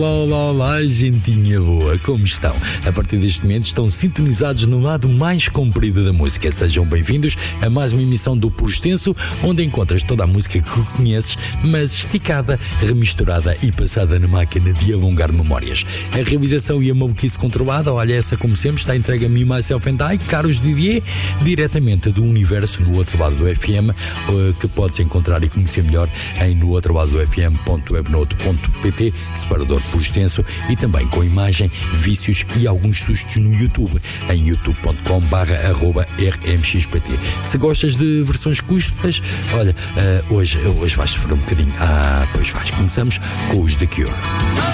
Olá, gentinha boa, como estão? A partir deste momento estão sintonizados no lado mais comprido da música. Sejam bem-vindos a mais uma emissão do Por Extenso, onde encontras toda a música que conheces, mas esticada, remisturada e passada na máquina de alongar memórias. A realização e a maluquice controlada, olha, essa como sempre está entregue a mim, Myself and I, Carlos Didier, diretamente do universo no outro lado do FM, que podes encontrar e conhecer melhor em no outro lado do FM.webnote.pt, separador Por Extenso, e também com imagem, vícios e alguns sustos no YouTube, em youtube.com/rmxpt. Se gostas de versões custas, olha, hoje vais sofrer um bocadinho. Pois vais. Começamos com os The Cure.